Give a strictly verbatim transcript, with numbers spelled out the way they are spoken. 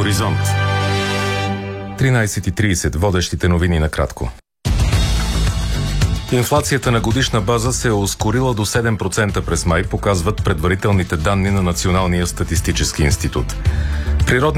Хоризонт. тринайсет и трийсет. Водещите новини накратко. Инфлацията на годишна база се е ускорила до седем процента през май, показват предварителните данни на Националния статистически институт. Природни